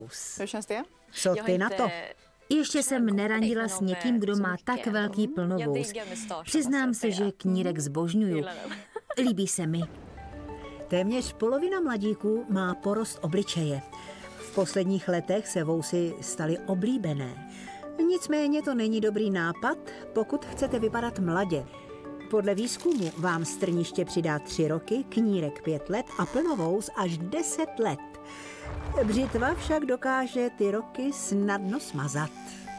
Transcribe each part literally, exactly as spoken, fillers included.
Co ty na to? Ještě jsem nerandila s někým, kdo má tak velký plnovous. Přiznám se, že knírek zbožňuju. Líbí se mi. Téměř polovina mladíků má porost obličeje. V posledních letech se vousy staly oblíbené. Nicméně to není dobrý nápad, pokud chcete vypadat mladě. Podle výzkumu vám strniště přidá tři roky, knírek pět let a plnovous až deset let. Břitva však dokáže ty roky snadno smazat.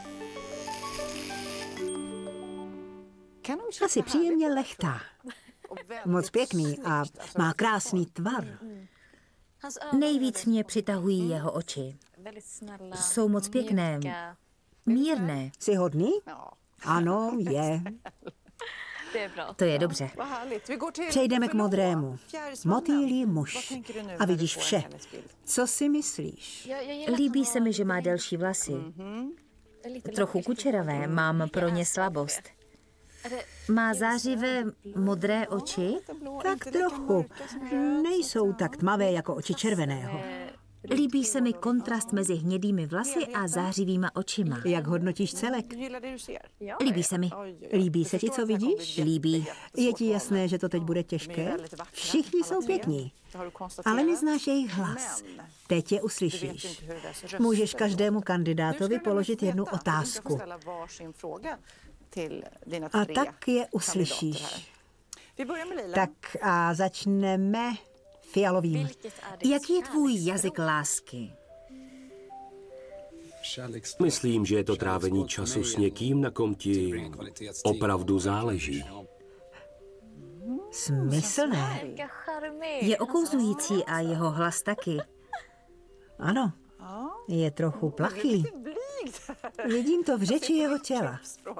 Asi příjemně lechtá. Moc pěkný a má krásný tvar. Nejvíc mě přitahují jeho oči. Jsou moc pěkné, mírné. Jsi hodný? Ano, je. To je dobře. Přejdeme k modrému. Motýlí muž. A vidíš vše. Co si myslíš? Líbí se mi, že má delší vlasy. Trochu kučeravé, mám pro ně slabost. Má zářivé modré oči? Tak trochu. Nejsou tak tmavé jako oči červeného. Líbí se mi kontrast mezi hnědými vlasy a zářivýma očima. Jak hodnotíš celek? Líbí se mi. Líbí se ti, co vidíš? Líbí. Je ti jasné, že to teď bude těžké? Všichni jsou pěkní, ale neznáš jejich hlas. Teď je uslyšíš. Můžeš každému kandidátovi položit jednu otázku. A tak je uslyšíš. Tak a začneme fialovým. Jaký je tvůj jazyk lásky? Myslím, že je to trávení času s někým, na kom ti opravdu záleží. Smyslné. Je okouzlující a jeho hlas taky. Ano, je trochu plachý. Vidím to v řeči jeho těla.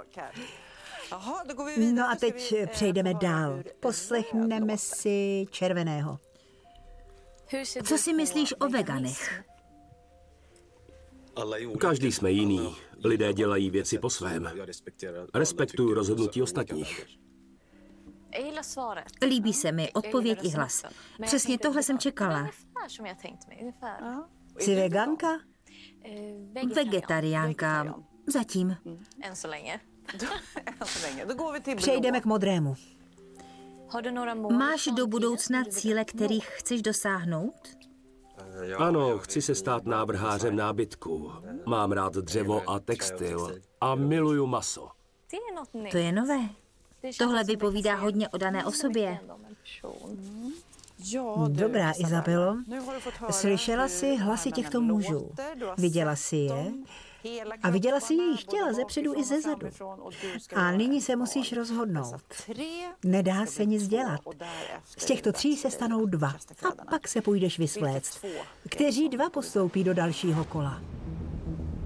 No a teď přejdeme dál. Poslechneme si červeného. Co si myslíš o veganech? Každý jsme jiný. Lidé dělají věci po svém. Respektuju rozhodnutí ostatních. Líbí se mi odpověď i hlas. Přesně tohle jsem čekala. Jsi veganka? Vegetariánka. Zatím. Přejdeme k modrému. Máš do budoucna cíle, kterých chceš dosáhnout? Ano, chci se stát návrhářem nábytku. Mám rád dřevo a textil a miluju maso. To je nové. Tohle vypovídá hodně o dané osobě. Dobrá, Izabelo. Slyšela jsi hlasy těchto mužů. Viděla jsi je a viděla jsi jejich těla zepředu i zezadu. A nyní se musíš rozhodnout. Nedá se nic dělat. Z těchto tří se stanou dva a pak se půjdeš vysvléct. Kteří dva postoupí do dalšího kola?